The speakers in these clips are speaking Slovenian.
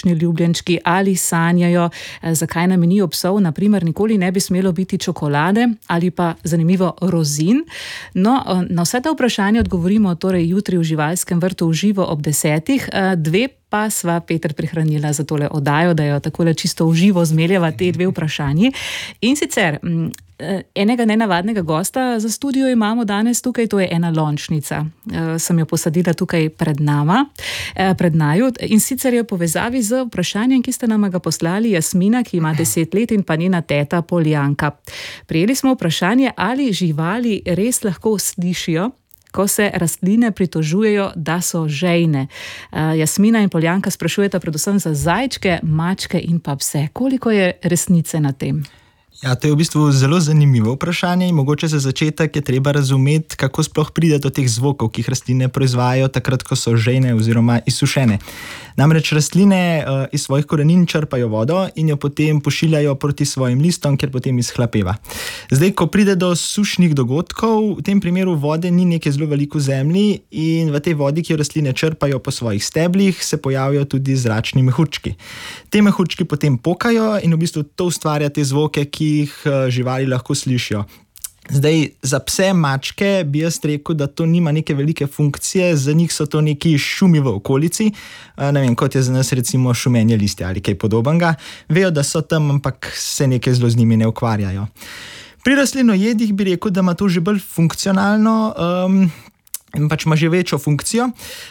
kakšni ljubljenčki ali sanjajo, zakaj na meniju psov naprimer nikoli ne bi smelo biti čokolade ali pa zanimivo rozin. No, na vse ta vprašanja odgovorimo torej jutri v Živalskem vrtu v živo ob 10:00, dve pa sva Peter prihranila za tole oddajo, da jo takole čisto v živo zmeljava te dve vprašanji. In sicer enega nenavadnega gosta za studio imamo danes tukaj, to je ena lončnica. Sem jo posadila tukaj pred naju, in sicer je v povezavi z vprašanjem, ki ste nam ga poslali Jasmina, ki ima 10 let, in pa njena teta Poljanka. Prijeli smo vprašanje, ali živali res lahko slišijo, ko se rastline pritožujejo, da so žejne. Jasmina in Poljanka sprašujeta predvsem za zajčke, mačke in pa pse. Koliko je resnice na tem? Ja, to je v bistvu zelo zanimivo vprašanje in mogoče za začetek je treba razumeti, kako sploh pride do teh zvokov, ki jih rastline proizvajajo takrat, ko so žejne oziroma izsušene. Namreč rastline iz svojih korenin črpajo vodo in jo potem pošiljajo proti svojim listom, kjer potem izhlapeva. Zdaj, ko pride do sušnih dogodkov, v tem primeru vode ni nekaj zelo veliko v zemlji in v tej vodi, ki jo rastline črpajo po svojih steblih, se pojavijo tudi zračni mehurčki. Te mehurčki potem pokajo in v bistvu to ustvarja te zvoke, ki jih živali lahko slišijo. Zdaj, za pse, mačke bi jaz rekel, da to nima neke velike funkcije, za njih so to neki šumi v okolici, ne vem, kot je za nas recimo šumenje listja ali kaj podobnega. Vejo, da so tam, ampak se nekaj zelo z njimi ne ukvarjajo. Pri rastlinojedih bi rekel, da ima to že bolj funkcionalno in pač ima že večjo funkcijo.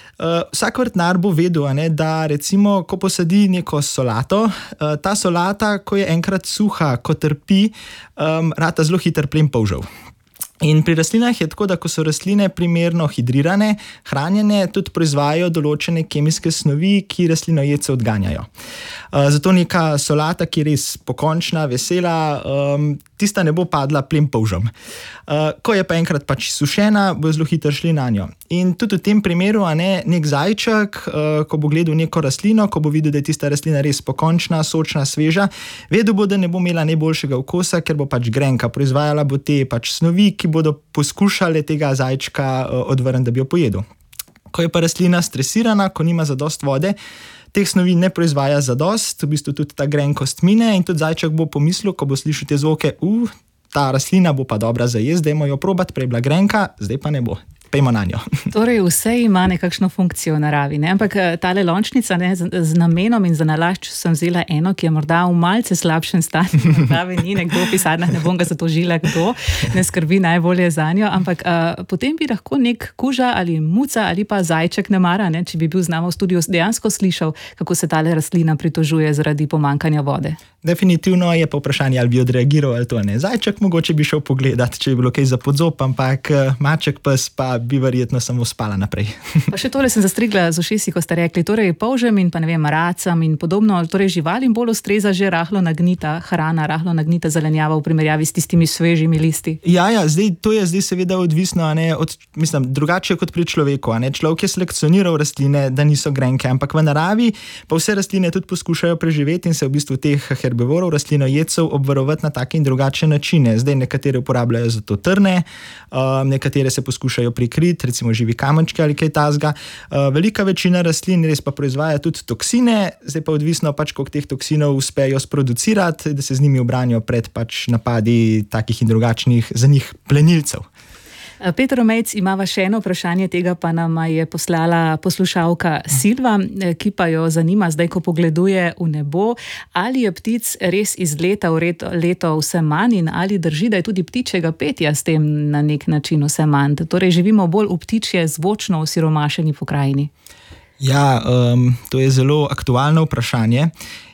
Vsak vrtnar bo vedel, da recimo, ko posadi neko solato, ta solata, ko je enkrat suha, ko trpi, rata zelo hiter plen polžev. In pri rastlinah je tako, da ko so rastline primerno hidrirane, hranjene, tudi proizvajajo določene kemijske snovi, ki rastlinojedce odganjajo. Zato neka solata, ki je res pokončna, vesela, tista ne bo padla plen polžem. Ko je pa enkrat pač sušena, bo zelo hitro šli na njo. In tudi v tem primeru, nek zajček, ko bo gledal neko rastlino, ko bo videl, da je tista rastlina res pokončna, sočna, sveža, vedel bo, da ne bo imela najboljšega okusa, ker bo pač grenka, proizvajala bo te pač snovi, ki bodo poskušale tega zajčka odvrniti, da bi jo pojedel. Ko je pa rastlina stresirana, ko nima zadost vode, teh snovi ne proizvaja zadost, v bistvu tudi ta grenkost mine in tudi zajček bo pomislil, ko bo slišal te zvoke, ta rastlina bo pa dobra za jesti, dajmo jo probati, prej bila grenka, zdaj pa ne bo. Pejmo na njo. Torej vse ima nekakšno funkcijo v naravi, ampak tale lončnica, z namenom in za nalašč sem vzela eno, ki je morda v malce slabšem stanju, morda ni nekdo v pisarnah, ne bom ga zatožila, kdo ne skrbi najbolje za njo, ampak potem bi lahko nek kuža ali muca ali pa zajček nemara, če bi bil z nama v studiu, dejansko slišal, kako se tale rastlina pritožuje zaradi pomanjkanja vode. Definitivno je pa vprašanje, ali bi odreagiral ali to ne. Zajček mogoče bi šel pogledat, če bi bilo kaj za podzob, ampak maček, pes pa bi verjetno samo spala naprej. Pa še tole sem zastrigla z ušesi, ko ste rekli, torej polžem in pa ne vem, racam in podobno, torej živalim bolj ustreza že rahlo nagnita hrana, rahlo nagnita zelenjava v primerjavi s tistimi svežimi listi. Ja, to je zdaj seveda odvisno, drugače kot pri človeku, Človek je selekcioniral rastline, da niso grenke, ampak v naravi pa vse rastline tudi poskušajo preživeti in se v bistvu teh herbivorov, rastlinojedcev obvarovati na take in drugačne načine. Zdaj nekatere uporabljajo za to trne, nekatere se poskušajo prikriti, recimo živi kamenčki ali kaj tasga. Velika večina rastlin res pa proizvaja tudi toksine, zdaj pa odvisno pač, koliko teh toksinov uspejo sproducirati, da se z njimi ubranijo pred pač napadi takih in drugačnih za njih plenilcev. Peter Omejc, imava še eno vprašanje, tega pa nama je poslala poslušalka Silva, ki pa jo zanima zdaj, ko pogleduje v nebo, ali je ptic res iz leta v leto vse manj in ali drži, da je tudi ptičjega petja s tem na nek način vse manj. Torej živimo bolj v ptičje zvočno osiromašeni pokrajini. Ja, to je zelo aktualno vprašanje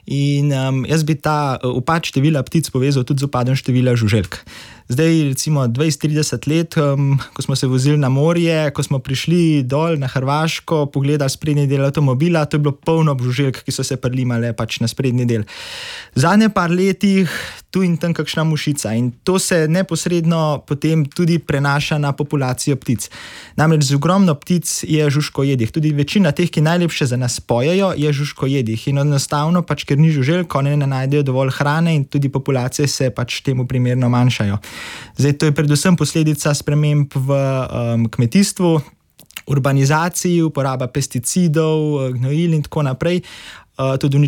in jaz bi ta upad števila ptic povezal tudi z upadom števila žuželk. Zdaj, recimo 20-30 let, ko smo se vozili na morje, ko smo prišli dol na Hrvaško, pogledali sprednji del avtomobila, to je bilo polno žuželk, ki so se prlimale pač na sprednji del. V zadnje par letih tu in tam kakšna mušica in to se neposredno potem tudi prenaša na populacijo ptic. Namreč z ogromno ptic je žužkojedih, tudi večina teh, ki najlepše za nas pojejo, je žužkojedih in enostavno pač, ker ni žuželk, one ne najdejo dovolj hrane in tudi populacije se pač temu primerno manjšajo. Zdaj, to je predvsem posledica sprememb v kmetijstvu, urbanizaciji, uporaba pesticidov, gnojil in tako naprej, tudi